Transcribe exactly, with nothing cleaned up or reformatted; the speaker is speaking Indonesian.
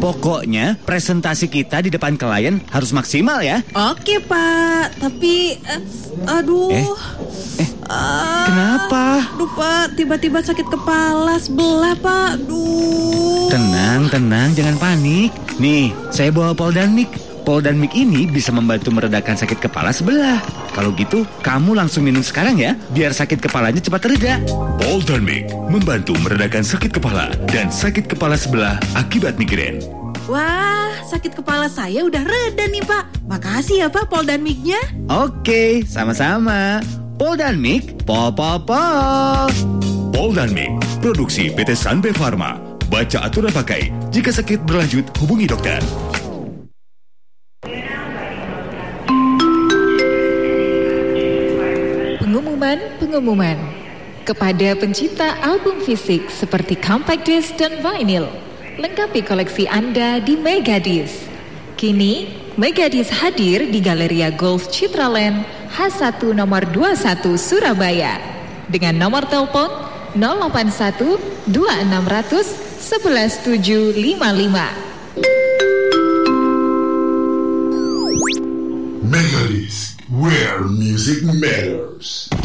Pokoknya presentasi kita di depan klien harus maksimal ya. Oke Pak, tapi uh, aduh. Eh, eh uh, kenapa? Aduh Pak, tiba-tiba sakit kepala sebelah Pak. Duh. Tenang, tenang, jangan panik. Nih, saya bawa Poldanmik. Poldanmik ini bisa membantu meredakan sakit kepala sebelah. Kalau gitu, kamu langsung minum sekarang ya, biar sakit kepalanya cepat reda. Poldanmik membantu meredakan sakit kepala dan sakit kepala sebelah akibat migrain. Wah, sakit kepala saya udah reda nih Pak. Makasih ya Pak Poldanmiknya. Oke, sama-sama. Poldanmik, po po po. Poldanmik, produksi P T Sanbe Pharma. Baca aturan pakai. Jika sakit berlanjut, hubungi dokter. Pengumuman-pengumuman kepada pencinta album fisik seperti compact disc dan vinyl, lengkapi koleksi Anda di Megadisc. Kini Megadisc hadir di Galeria Golf Citraland H satu nomor dua puluh satu Surabaya dengan nomor telepon nol delapan satu dua enam nol nol satu satu tujuh lima lima. Megadisc, where music matters.